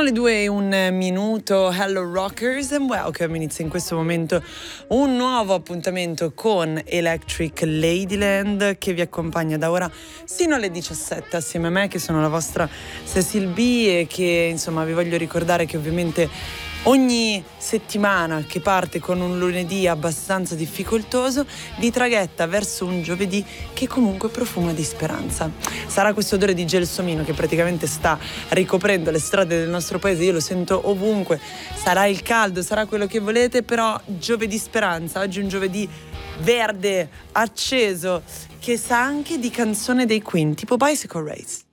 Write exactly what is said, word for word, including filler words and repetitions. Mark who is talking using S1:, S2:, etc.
S1: Sono le due e un minuto. Hello Rockers and welcome. Inizia in questo momento un nuovo appuntamento con Electric Ladyland che vi accompagna da ora sino alle diciassette assieme a me, che sono la vostra Cecil B, e che insomma vi voglio ricordare che ovviamente ogni settimana che parte con un lunedì abbastanza difficoltoso vi traghetta verso un giovedì che comunque profuma di speranza. Sarà questo odore di gelsomino che praticamente sta ricoprendo le strade del nostro paese, io lo sento ovunque, sarà il caldo, sarà quello che volete, però giovedì speranza, oggi è un giovedì verde, acceso, che sa anche di canzone dei Queen, tipo Bicycle Race.